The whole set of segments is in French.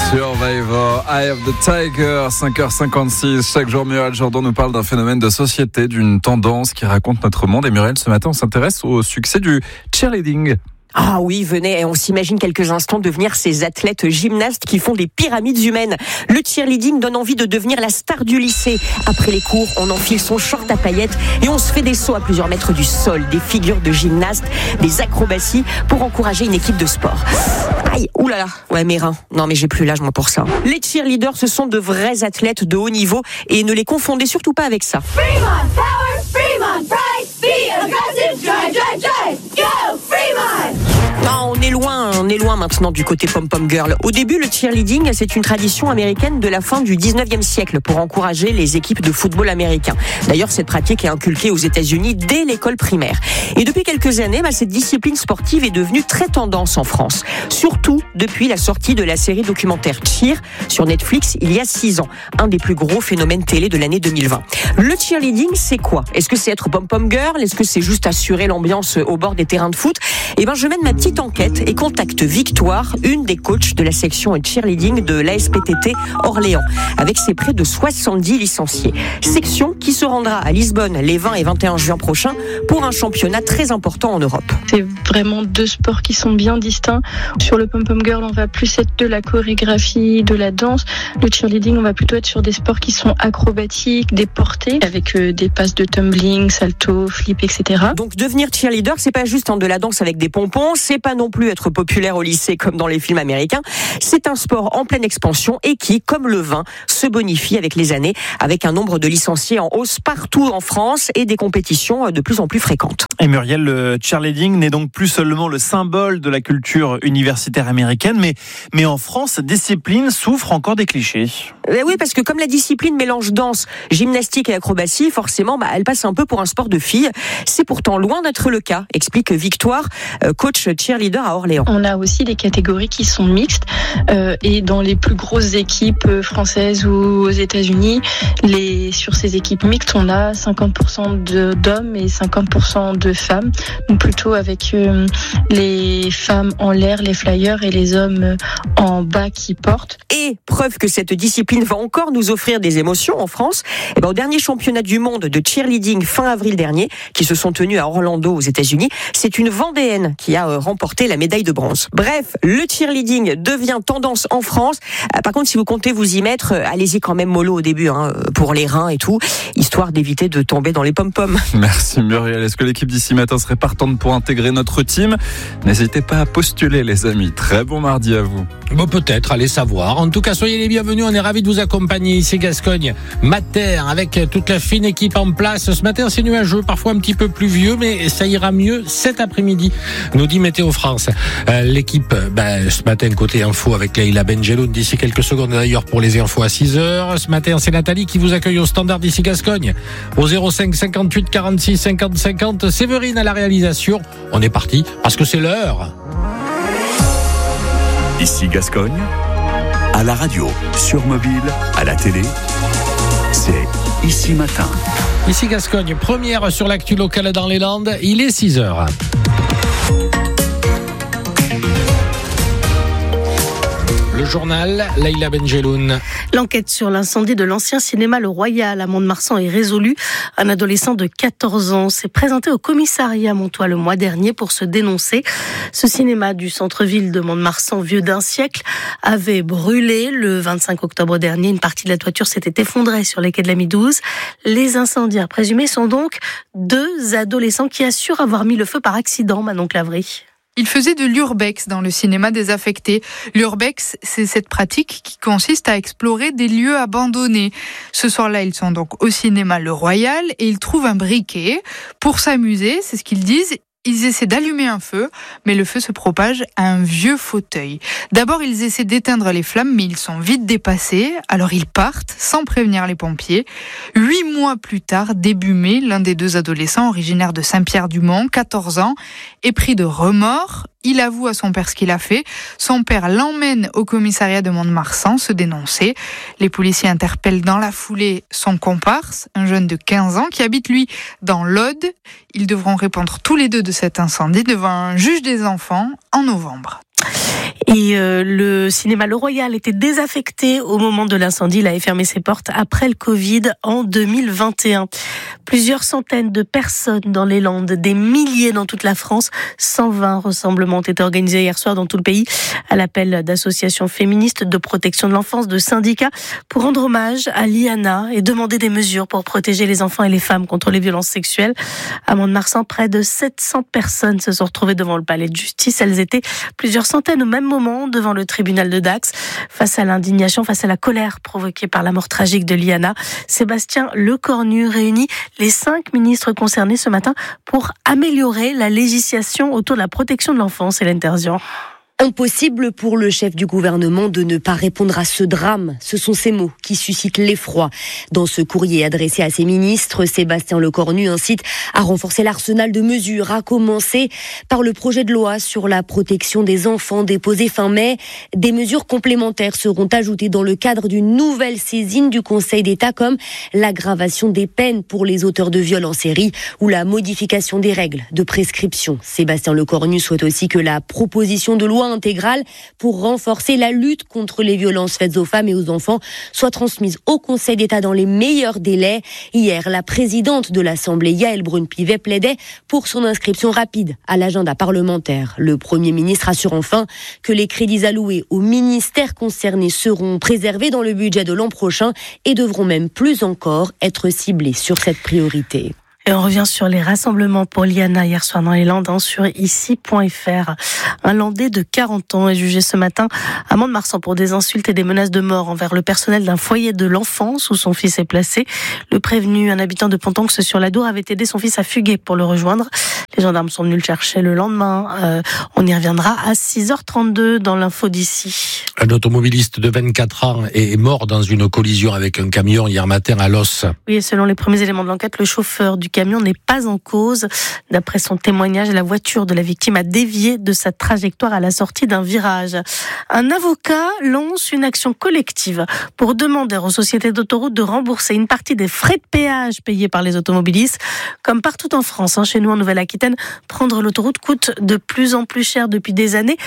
Survivor, Eye of the Tiger, 5h56. Chaque jour, Muriel Jourdan nous parle d'un phénomène de société, d'une tendance qui raconte notre monde. Et Muriel, ce matin, on s'intéresse au succès du cheerleading. Ah oui, venez, on s'imagine quelques instants devenir ces athlètes gymnastes qui font des pyramides humaines. Le cheerleading donne envie de devenir la star du lycée. Après les cours, on enfile son short à paillettes et on se fait des sauts à plusieurs mètres du sol, des figures de gymnastes, des acrobaties pour encourager une équipe de sport. Aïe, oulala, ouais mes reins. Non mais j'ai plus l'âge moi pour ça. Les cheerleaders, ce sont de vrais athlètes de haut niveau et ne les confondez surtout pas avec ça. Fremont, power, Fremont, pride, be aggressive, drive, drive, drive, go, Fremont! Non, on est loin maintenant du côté pom-pom girl. Au début, le cheerleading, c'est une tradition américaine de la fin du 19e siècle pour encourager les équipes de football américains. D'ailleurs, cette pratique est inculquée aux États-Unis dès l'école primaire. Et depuis quelques années, cette discipline sportive est devenue très tendance en France. Surtout depuis la sortie de la série documentaire Cheer sur Netflix il y a 6 ans. Un des plus gros phénomènes télé de l'année 2020. Le cheerleading, c'est quoi? Est-ce que c'est être pom-pom girl? Est-ce que c'est juste assurer l'ambiance au bord des terrains de foot? Je mène ma petite enquête et contacte Victoire, une des coachs de la section cheerleading de l'ASPTT Orléans, avec ses près de 70 licenciés. Section qui se rendra à Lisbonne les 20 et 21 juin prochains pour un championnat très important en Europe. C'est vraiment deux sports qui sont bien distincts. Sur le pom-pom girl, on va plus être de la chorégraphie, de la danse. Le cheerleading, on va plutôt être sur des sports qui sont acrobatiques, des portées, avec des passes de tumbling, salto, flip, etc. Donc devenir cheerleader, c'est pas juste de la danse avec des pompons, c'est pas non plus être populaire au lycée comme dans les films américains. C'est un sport en pleine expansion et qui, comme le vin, se bonifie avec les années, avec un nombre de licenciés en hausse partout en France et des compétitions de plus en plus fréquentes. Et Muriel, le cheerleading n'est donc plus seulement le symbole de la culture universitaire américaine, mais en France, cette discipline souffre encore des clichés. Oui, parce que comme la discipline mélange danse, gymnastique et acrobatie, forcément, elle passe un peu pour un sport de filles. C'est pourtant loin d'être le cas, explique Victoire, coach cheerleader à Orléans. On a aussi des catégories qui sont mixtes et dans les plus grosses équipes françaises ou aux États-Unis, sur ces équipes mixtes, on a 50% d'hommes et 50% de femmes, donc plutôt avec les femmes en l'air, les flyers, et les hommes en bas qui portent. Et preuve que cette discipline va encore nous offrir des émotions en France, au dernier championnat du monde de cheerleading fin avril dernier, qui se sont tenus à Orlando aux États-Unis, c'est une Vendéenne qui a remporté la médaille de bronze. Bref, le cheerleading devient tendance en France. Par contre, si vous comptez vous y mettre, allez-y quand même mollo au début, pour les reins et tout, histoire d'éviter de tomber dans les pom-poms. Merci Muriel. Est-ce que l'équipe d'ici matin serait partante pour intégrer notre team? N'hésitez pas à postuler les amis. Très bon mardi à vous. Bon, peut-être, allez savoir. En tout cas, soyez les bienvenus, on est ravis de vous accompagner ici Gascogne Mater, avec toute la fine équipe en place. Ce matin, c'est nuageux, parfois un petit peu pluvieux, mais ça ira mieux cet après-midi, nous dit Météo France. L'équipe, ce matin, côté info avec Leïla Benjeloun, d'ici quelques secondes d'ailleurs pour les infos à 6h. Ce matin, c'est Nathalie qui vous accueille au standard d'ici Gascogne, au 05 58 46 50 50. Séverine à la réalisation. On est parti, parce que c'est l'heure. Ici Gascogne, à la radio, sur mobile, à la télé, c'est Ici Matin. Ici Gascogne, première sur l'actu locale dans les Landes, il est 6h. Le journal, Leïla Benjeloun. L'enquête sur l'incendie de l'ancien cinéma Le Royal à Mont-de-Marsan est résolue. Un adolescent de 14 ans s'est présenté au commissariat montois le mois dernier pour se dénoncer. Ce cinéma du centre-ville de Mont-de-Marsan, vieux d'un siècle, avait brûlé. Le 25 octobre dernier, une partie de la toiture s'était effondrée sur les quais de la Midouze. Les incendiaires présumés sont donc 2 adolescents qui assurent avoir mis le feu par accident, Manon Clavry. Il faisait de l'urbex dans le cinéma désaffecté. L'urbex, c'est cette pratique qui consiste à explorer des lieux abandonnés. Ce soir-là, ils sont donc au cinéma Le Royal et ils trouvent un briquet. Pour s'amuser, c'est ce qu'ils disent, ils essaient d'allumer un feu, mais le feu se propage à un vieux fauteuil. D'abord, ils essaient d'éteindre les flammes, mais ils sont vite dépassés. Alors ils partent, sans prévenir les pompiers. 8 mois plus tard, début mai, l'un des 2 adolescents, originaire de Saint-Pierre-du-Mont, 14 ans, est pris de remords. Il avoue à son père ce qu'il a fait. Son père l'emmène au commissariat de Mont-de-Marsan se dénoncer. Les policiers interpellent dans la foulée son comparse, un jeune de 15 ans qui habite lui dans l'Aude. Ils devront répondre tous les 2 de cet incendie devant un juge des enfants en novembre. Et le cinéma Le Royal était désaffecté au moment de l'incendie. Il avait fermé ses portes après le Covid en 2021. Plusieurs centaines de personnes dans les Landes, des milliers dans toute la France. 120 rassemblements ont été organisés hier soir dans tout le pays à l'appel d'associations féministes, de protection de l'enfance, de syndicats pour rendre hommage à Liana et demander des mesures pour protéger les enfants et les femmes contre les violences sexuelles. À Mont-de-Marsan, près de 700 personnes se sont retrouvées devant le palais de justice. Elles étaient plusieurs centaines au même moment devant le tribunal de Dax. Face à l'indignation, face à la colère provoquée par la mort tragique de Liana, Sébastien Lecornu réunit les 5 ministres concernés ce matin pour améliorer la législation autour de la protection de l'enfance. Hélène Terzian. Impossible pour le chef du gouvernement de ne pas répondre à ce drame. Ce sont ces mots qui suscitent l'effroi. Dans ce courrier adressé à ses ministres, Sébastien Lecornu incite à renforcer l'arsenal de mesures, à commencer par le projet de loi sur la protection des enfants déposé fin mai. Des mesures complémentaires seront ajoutées dans le cadre d'une nouvelle saisine du Conseil d'État, comme l'aggravation des peines pour les auteurs de viols en série ou la modification des règles de prescription. Sébastien Lecornu souhaite aussi que la proposition de loi intégrale pour renforcer la lutte contre les violences faites aux femmes et aux enfants soit transmise au Conseil d'État dans les meilleurs délais. Hier, la présidente de l'Assemblée, Yaël Braun-Pivet, plaidait pour son inscription rapide à l'agenda parlementaire. Le Premier ministre assure enfin que les crédits alloués aux ministères concernés seront préservés dans le budget de l'an prochain et devront même plus encore être ciblés sur cette priorité. Et on revient sur les rassemblements pour Liana hier soir dans les Landes sur ici.fr. Un Landais de 40 ans est jugé ce matin à Mont-de-Marsan pour des insultes et des menaces de mort envers le personnel d'un foyer de l'enfance où son fils est placé. Le prévenu, un habitant de Pontonx sur l'Adour, avait aidé son fils à fuguer pour le rejoindre. Les gendarmes sont venus le chercher le lendemain. On y reviendra à 6h32 dans l'info d'ici. Un automobiliste de 24 ans est mort dans une collision avec un camion hier matin à Los. Oui, et selon les premiers éléments de l'enquête, le chauffeur du camion n'est pas en cause. D'après son témoignage, la voiture de la victime a dévié de sa trajectoire à la sortie d'un virage. Un avocat lance une action collective pour demander aux sociétés d'autoroutes de rembourser une partie des frais de péage payés par les automobilistes. Comme partout en France, chez nous en Nouvelle-Aquitaine, prendre l'autoroute coûte de plus en plus cher depuis des années.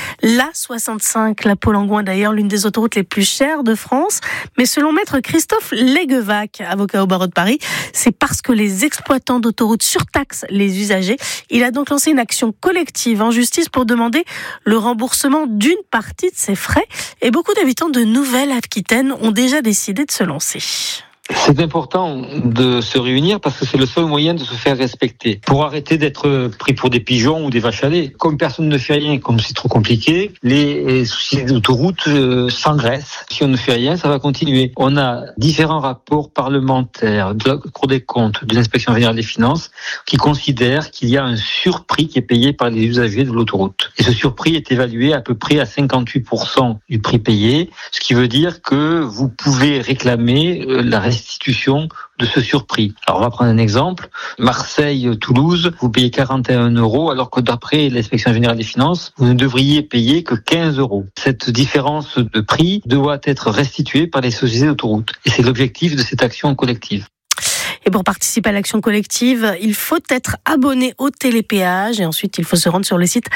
L'A65, la Pau-Langouin d'ailleurs, l'une des autoroutes les plus chères de France. Mais selon maître Christophe Léguevac, avocat au barreau de Paris, c'est parce que les exploitants d'autoroutes surtaxent les usagers. Il a donc lancé une action collective en justice pour demander le remboursement d'une partie de ces frais. Et beaucoup d'habitants de Nouvelle-Aquitaine ont déjà décidé de se lancer. C'est important de se réunir parce que c'est le seul moyen de se faire respecter. Pour arrêter d'être pris pour des pigeons ou des vaches à lait. Comme personne ne fait rien, comme c'est trop compliqué, les sociétés d'autoroutes s'engraissent. Si on ne fait rien, ça va continuer. On a différents rapports parlementaires de la Cour des comptes, de l'Inspection générale des finances, qui considèrent qu'il y a un surprix qui est payé par les usagers de l'autoroute. Et ce surprix est évalué à peu près à 58% du prix payé, ce qui veut dire que vous pouvez réclamer la restitution de ce surprix. Alors on va prendre un exemple. Marseille-Toulouse, vous payez 41 €, alors que d'après l'Inspection générale des finances, vous ne devriez payer que 15 €. Cette différence de prix doit être restituée par les sociétés d'autoroutes. Et c'est l'objectif de cette action collective. Et pour participer à l'action collective, il faut être abonné au télépéage et ensuite il faut se rendre sur le site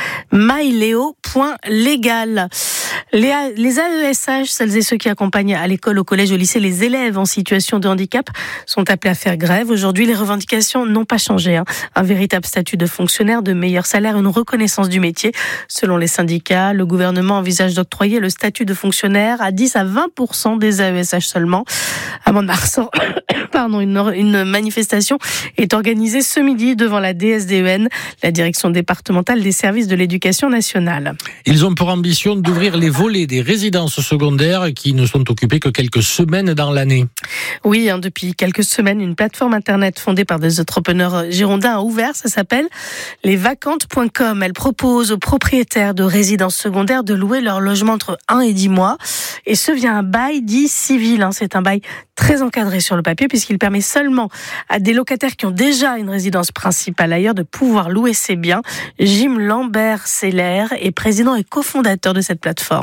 myleo.legal. Les AESH, celles et ceux qui accompagnent à l'école, au collège, au lycée, les élèves en situation de handicap sont appelés à faire grève. Aujourd'hui, les revendications n'ont pas changé. Un véritable statut de fonctionnaire, de meilleur salaire, une reconnaissance du métier. Selon les syndicats, le gouvernement envisage d'octroyer le statut de fonctionnaire à 10 à 20% des AESH seulement. À Mont-de-Marsan, une manifestation est organisée ce midi devant la DSDEN, la direction départementale des services de l'éducation nationale. Ils ont pour ambition d'ouvrir les volets des résidences secondaires qui ne sont occupées que quelques semaines dans l'année. Oui, depuis quelques semaines, une plateforme internet fondée par des entrepreneurs girondins a ouvert, ça s'appelle lesvacantes.com. Elle propose aux propriétaires de résidences secondaires de louer leur logement entre 1 et 10 mois, et ce via un bail dit civil. C'est un bail très encadré sur le papier puisqu'il permet seulement à des locataires qui ont déjà une résidence principale ailleurs de pouvoir louer ses biens. Jim Lambert-Seller est président et cofondateur de cette plateforme.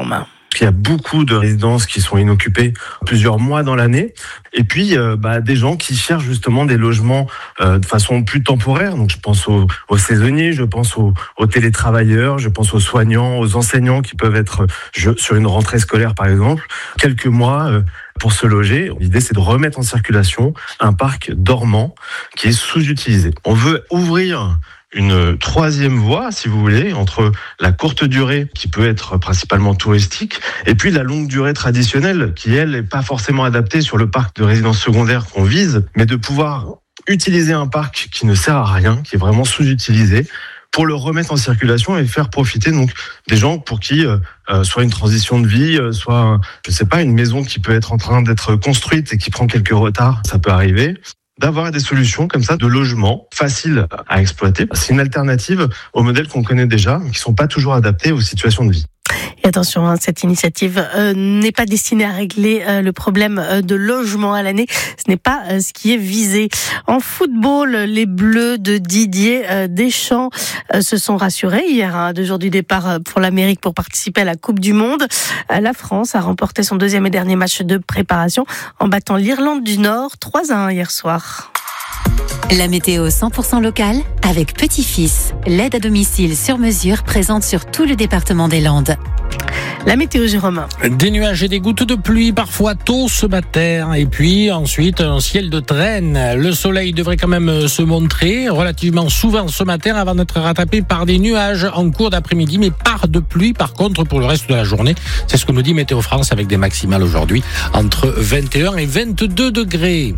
Il y a beaucoup de résidences qui sont inoccupées plusieurs mois dans l'année. Et puis, des gens qui cherchent justement des logements de façon plus temporaire. Donc, je pense aux saisonniers, je pense aux télétravailleurs, je pense aux soignants, aux enseignants qui peuvent être sur une rentrée scolaire, par exemple, quelques mois pour se loger. L'idée, c'est de remettre en circulation un parc dormant qui est sous-utilisé. On veut ouvrir une troisième voie, si vous voulez, entre la courte durée, qui peut être principalement touristique, et puis la longue durée traditionnelle, qui, elle, n'est pas forcément adaptée sur le parc de résidences secondaires qu'on vise, mais de pouvoir utiliser un parc qui ne sert à rien, qui est vraiment sous-utilisé, pour le remettre en circulation et faire profiter donc des gens pour qui soit une transition de vie, soit, une maison qui peut être en train d'être construite et qui prend quelques retards, ça peut arriver. D'avoir des solutions comme ça de logement faciles à exploiter. C'est une alternative aux modèles qu'on connaît déjà, mais qui ne sont pas toujours adaptés aux situations de vie. Et attention, cette initiative n'est pas destinée à régler le problème de logement à l'année. Ce n'est pas ce qui est visé. En football, les Bleus de Didier Deschamps se sont rassurés hier, 2 jours du départ pour l'Amérique pour participer à la Coupe du Monde. La France a remporté son 2e et dernier match de préparation en battant l'Irlande du Nord 3-1 hier soir. La météo 100% locale avec Petit-Fils, l'aide à domicile sur mesure présente sur tout le département des Landes. La météo, Jérôme. Des nuages et des gouttes de pluie, parfois tôt ce matin. Et puis ensuite, un ciel de traîne. Le soleil devrait quand même se montrer relativement souvent ce matin avant d'être rattrapé par des nuages en cours d'après-midi. Mais pas de pluie, par contre, pour le reste de la journée. C'est ce que nous dit Météo France avec des maximales aujourd'hui entre 21 et 22 degrés.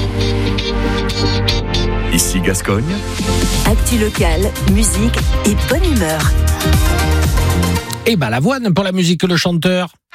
Ici Gascogne. Actu locale, musique et bonne humeur. Et Balavoine pour la musique, le chanteur.